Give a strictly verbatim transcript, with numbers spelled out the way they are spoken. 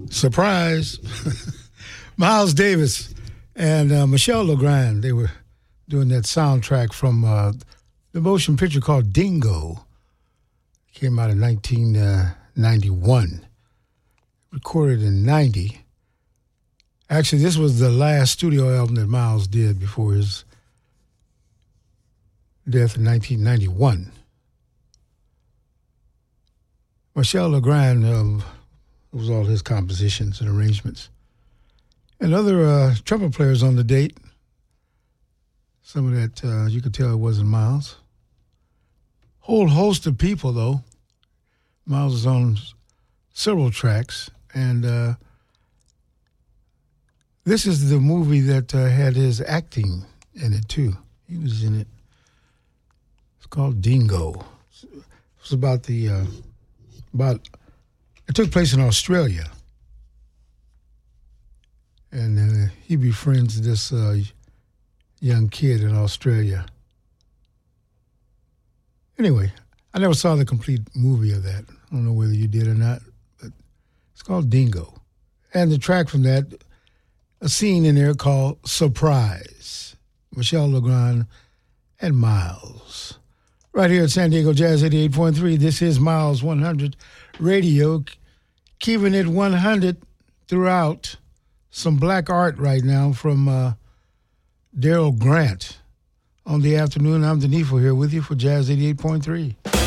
Surprise. Miles Davis and uh, Michel Legrand, they were doing that soundtrack from uh, the motion picture called Dingo. It came out in nineteen ninety-one. Recorded in ninety. Actually, this was the last studio album that Miles did before his death in nineteen ninety-one. Michel Legrand um, was all his compositions and arrangements. And other uh, trumpet players on the date. Some of that, uh, you could tell it wasn't Miles. Whole host of people, though. Miles was on several tracks. And uh, this is the movie that uh, had his acting in it, too. He was in it. It's called Dingo. It was about the, uh, about, it took place in Australia. And uh, he befriends this uh, young kid in Australia. Anyway, I never saw the complete movie of that. I don't know whether you did or not, but it's called Dingo. And the track from that, a scene in there called Surprise. Michel Legrand and Miles. Right here at San Diego Jazz eighty-eight point three, this is Miles one hundred Radio, keeping it one hundred throughout. Some black art right now from uh, Daryl Grant. On the afternoon, I'm Denifo here with you for Jazz eighty-eight point three.